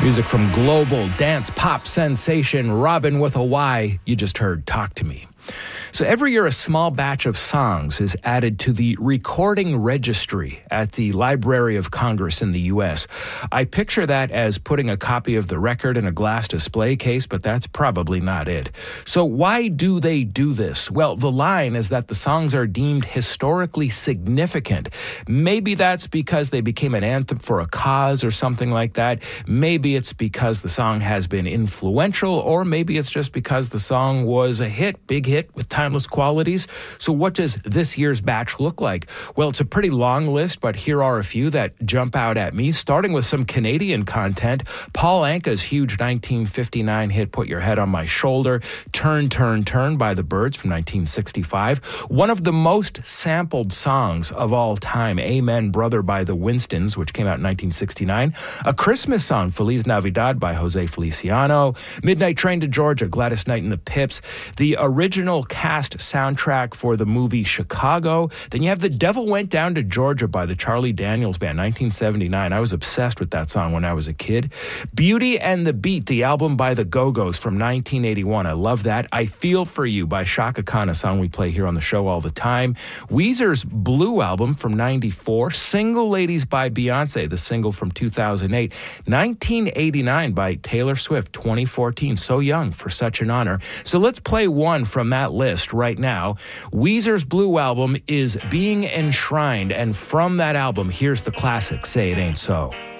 Music from global dance pop sensation Robin with a Y. You just heard Talk to Me. So every year, a small batch of songs is added to the recording registry at the Library of Congress in the U.S. I picture that as putting a copy of the record in a glass display case, but that's probably not it. So why do they do this? Well, the line is that the songs are deemed historically significant. Maybe that's because they became an anthem for a cause or something like that. Maybe it's because the song has been influential, or maybe it's just because the song was a hit, big hit with timeless qualities. So what does this year's batch look like? Well, it's a pretty long list, but here are a few that jump out at me, starting with some Canadian content. Paul Anka's huge 1959 hit, Put Your Head on My Shoulder, Turn, Turn, Turn by the Byrds from 1965. One of the most sampled songs of all time, Amen Brother by the Winstons, which came out in 1969. A Christmas song, Feliz Navidad by Jose Feliciano. Midnight Train to Georgia, Gladys Knight and the Pips. The original cast soundtrack for the movie Chicago. Then you have The Devil Went Down to Georgia by the Charlie Daniels Band, 1979. I was obsessed with that song when I was a kid. Beauty and the Beat, the album by the Go-Go's from 1981. I love that. I Feel For You by Chaka Khan, a song we play here on the show all the time. Weezer's Blue album from 94. Single Ladies by Beyonce, the single from 2008. 1989 by Taylor Swift, 2014. So young for such an honor. So let's play one from that list right now. Weezer's Blue album is Being Enshrined, and from that album, here's the classic, Say It Ain't So.